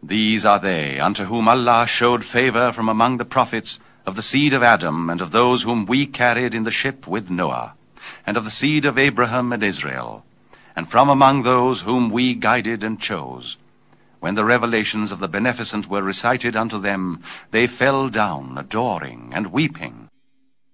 These are they unto whom Allah showed favor from among the prophets, of the seed of Adam, and of those whom we carried in the ship with Noah, and of the seed of Abraham and Israel, and from among those whom we guided and chose. When the revelations of the Beneficent were recited unto them, they fell down, adoring and weeping.